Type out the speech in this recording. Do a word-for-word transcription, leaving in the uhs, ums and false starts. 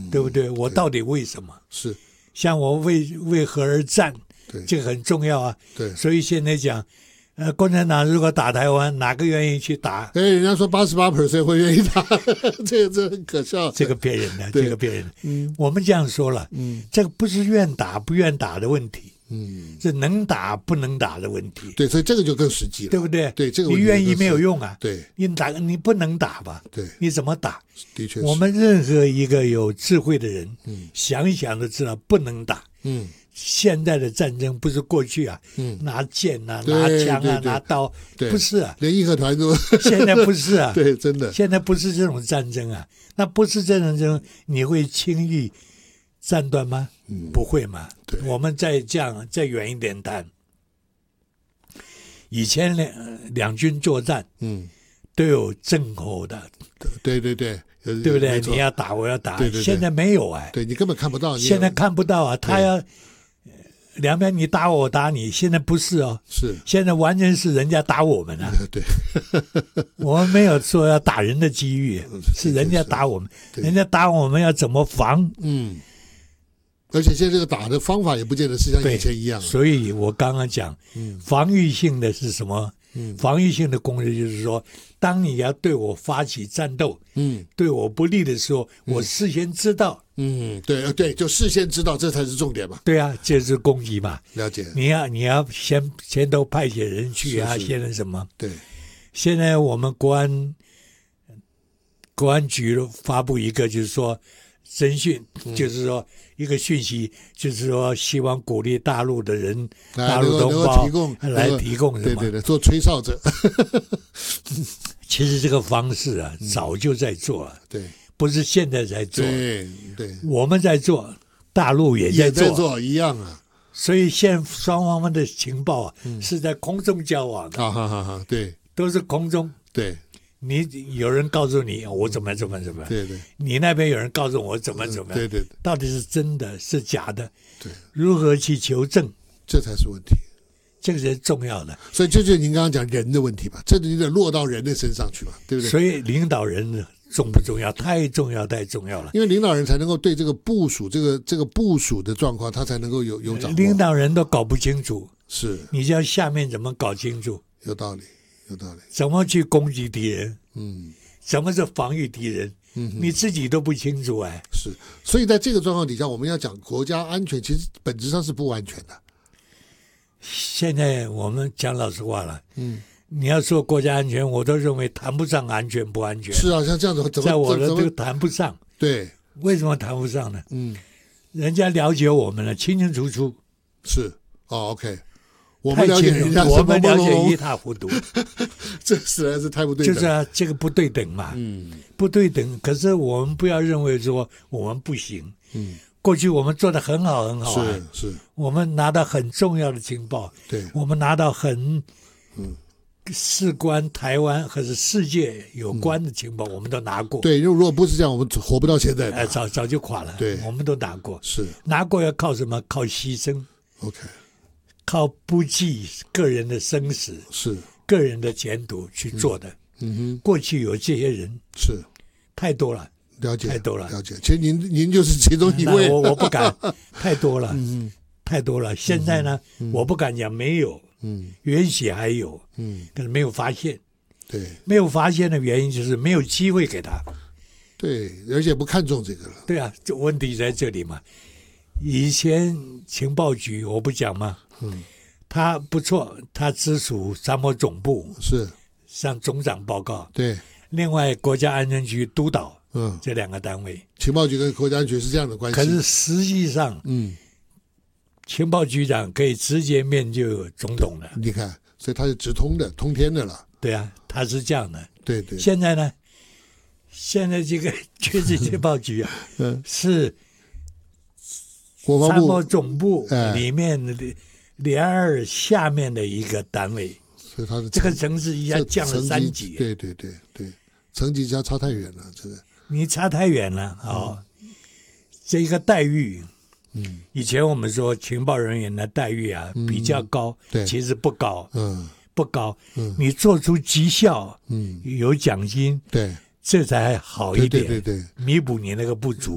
对不对？我到底为什么？ 是， 像我为为何而战， 对， 这个很重要啊。 对， 所以现在讲，呃，共产党如果打台湾，哪个愿意去打？ 哎，人家说八十八 percent 会愿意打，这个这很可笑。 这个骗人的，这个骗人的。 嗯， 我们这样说了， 嗯， 这个不是愿打不愿打的问题。 嗯， 是能打不能打的问题。 对，所以这个就更实际了， 对不对？ 对，这个你愿意没有用啊。 对， 你打你不能打吧？ 对， 你怎么打？ 的确是。 我们任何一个有智慧的人， 嗯， 想一想就知道不能打。 嗯， 现在的战争不是过去啊， 嗯， 拿剑啊，拿枪啊，拿刀，不是啊， 连义和团都现在不是啊， 对，真的， 现在不是这种战争啊。那不是这种战争，你会轻易战断吗？ 嗯， 不会嘛。 对， 我们再这样再远一点谈，以前两两军作战， 嗯， 都有阵吼的， 对对对， 对不对？你要打，我要打， 对对对， 现在没有哎， 对你根本看不到， 现在看不到啊，他要两边你打我，我打你，现在不是哦， 是， 现在完全是人家打我们啊， 对， 我们没有说要打人的机遇，是人家打我们，人家打我们要怎么防？ 嗯。而且现在这个打的方法也不见得是像以前一样， 所以我刚刚讲， 嗯， 防御性的是什么？ 嗯， 防御性的攻势就是说，当你要对我发起战斗， 嗯， 对我不利的时候，嗯、我事先知道， 嗯，对对，就事先知道，这才是重点嘛。 对啊，这是攻击嘛。 了解。 你要你要先先都派遣人去啊， 是是现在什么？ 对。 现在我们国安国安局发布一个，就是说。侦讯就是说一个讯息，就是说希望鼓励大陆的人、大陆同胞提供来提供什么？ 对对对，做吹哨者。 其实这个方式啊，早就在做了， 对， 不是现在在做。 对对， 我们在做，大陆也在做， 也在做一样啊。 所以现在双方的情报啊，是在空中交往的。 哈哈哈哈，对， 都是空中。 对。 你有人告诉你我怎么怎么怎么， 对对， 你那边有人告诉我怎么怎么， 对对， 到底是真的是假的？ 对， 如何去求证？ 这才是问题， 这个是重要的。 所以这就是您刚刚讲人的问题吧，这就得落到人的身上去嘛，对不对？ 所以领导人重不重要？太重要，太重要了。 因为领导人才能够对这个部署，这个这个部署的状况，他才能够有有掌握。 领导人都搞不清楚， 是你叫下面怎么搞清楚？ 有道理，有道理。 怎么去攻击敌人？ 嗯。 什么是防御敌人？嗯，你自己都不清楚哎。 是，所以在这个状况底下，我们要讲国家安全，其实本质上是不安全的。 现在我们讲老实话了， 嗯， 你要说国家安全，我都认为谈不上安全不安全。 是啊，像这样子，怎么在我的这个谈不上。 对， 为什么谈不上呢？ 嗯， 人家了解我们了，清清楚楚。 是，哦 ，OK。我们了解人家， 我们了解一塌糊涂， 这实在是太不对等。 就是啊，这个不对等嘛， 嗯， 不对等。可是我们不要认为说我们不行， 嗯， 过去我们做得很好很好啊， 是是， 我们拿到很重要的情报， 对， 我们拿到很嗯事关台湾或者世界有关的情报，嗯、我们都拿过。 对，如果不是这样，我们活不到现在的， 哎，早早就垮了。 对， 我们都拿过， 是拿过要靠什么？靠牺牲。 OK。 靠不计个人的生死， 是个人的前途去做的。 嗯, 嗯哼， 过去有这些人是太多了， 了解太多了， 了解。其实您您就是其中一位， 我我不敢，太多了， 嗯太多了。现在呢， 嗯、 我不敢讲没有， 嗯， 原写还有， 嗯， 可是没有发现。 对， 没有发现的原因就是没有机会给他。 对，而且不看重这个了。 对啊，这问题在这里嘛。以前情报局我不讲吗？ 嗯， 他不错，他直属参谋总部， 是向总长报告。 对， 另外国家安全局督导， 嗯， 这两个单位， 情报局跟国家安全是这样的关系。 可是实际上， 嗯， 情报局长可以直接面就总统了。 你看，所以他是直通的、通天的了。 对啊，他是这样的。 对对。 现在呢，现在这个军事情报局啊， 嗯， 是国防部参谋总部里面的联二下面的一个单位， 所以他的这个层次一下降了三级。 对对对对，层级差差太远了，这个你差太远了啊、哦嗯！这一个待遇， 嗯， 以前我们说情报人员的待遇啊、嗯、比较高， 对， 其实不高， 嗯， 不高， 嗯， 你做出绩效， 嗯， 有奖金， 对， 这才好一点， 对对对对， 弥补你那个不足。